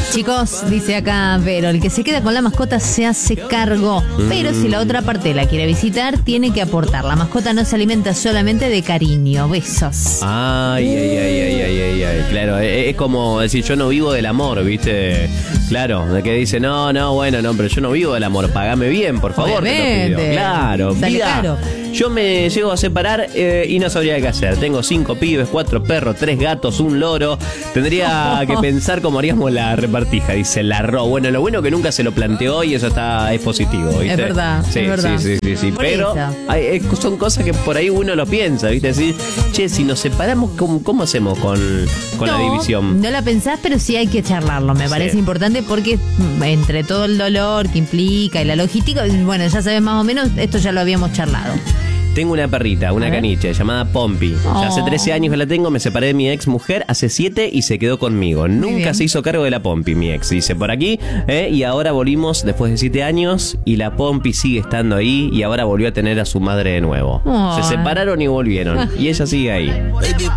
Chicos, dice acá Vero, el que se queda con la mascota se hace cargo, pero si la otra parte la quiere visitar, tiene que aportar. La mascota no se alimenta solamente de cariño. Besos. Ay. Claro, es como decir, yo no vivo del amor, ¿viste? Claro, de que dice, no, pero yo no vivo del amor, pagame bien, por favor. Obviamente. Te lo pido. Claro, Sale vida. caro. Yo me llego a separar y no sabría qué hacer. Tengo 5 pibes, 4 perros, 3 gatos, un loro. Tendría que pensar cómo haríamos la repartija, dice Larro. Bueno, lo bueno que nunca se lo planteó y eso es positivo, ¿viste? Es verdad, sí, es verdad. Sí. Pero son cosas que por ahí uno lo piensa, ¿viste? Decir, che, si nos separamos, ¿cómo hacemos con la división? No la pensás, pero sí hay que charlarlo. Me parece importante porque entre todo el dolor que implica y la logística, bueno, ya sabes más o menos, esto ya lo habíamos charlado. Tengo una perrita, una caniche, llamada Pompi. Ya hace 13 años que la tengo, me separé de mi ex mujer hace 7 y se quedó conmigo. Nunca se hizo cargo de la Pompi, mi ex. Dice por aquí, y ahora volvimos después de 7 años y la Pompi sigue estando ahí y ahora volvió a tener a su madre de nuevo. Se separaron y volvieron. Y ella sigue ahí.